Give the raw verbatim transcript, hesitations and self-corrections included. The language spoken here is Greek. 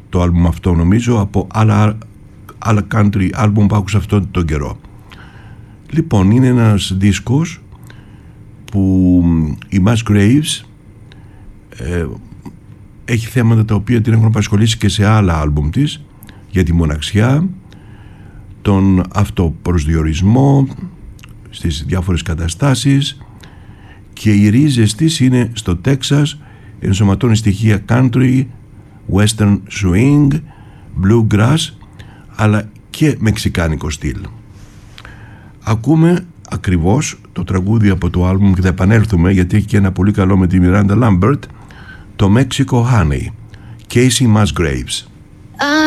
το άλμπουμ αυτό, νομίζω, από άλλα, άλλα country άλμπουμ που άκουσα αυτόν τον καιρό. Λοιπόν, είναι ένας δίσκος που η Musgraves ε, έχει θέματα τα οποία την έχουν απασχολήσει και σε άλλα άλμπουμ της, για τη μοναξιά, τον αυτοπροσδιορισμό στις διάφορες καταστάσεις, και οι ρίζες της είναι στο Τέξας, ενσωματώνει στοιχεία country, western swing, bluegrass, αλλά και μεξικάνικο στυλ. Ακούμε ακριβώς το τραγούδι από το άλμπουμ και θα επανέλθουμε, γιατί έχει και ένα πολύ καλό με τη Miranda Lambert, το Mexico Honey, Casey Musgraves.